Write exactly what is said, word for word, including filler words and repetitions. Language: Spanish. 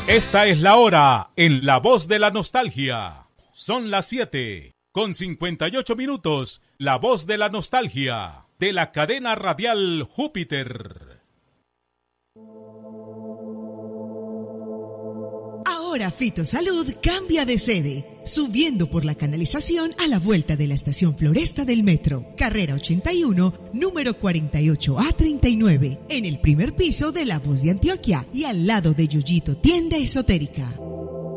Esta es la hora en La Voz de la Nostalgia. Son las siete con cincuenta y ocho minutos. La Voz de la Nostalgia de la cadena radial Júpiter. Ahora Fitosalud cambia de sede, subiendo por la canalización a la vuelta de la estación Floresta del Metro, carrera ochenta y uno, número cuarenta y ocho A treinta y nueve, en el primer piso de La Voz de Antioquia y al lado de Yoyito Tienda Esotérica.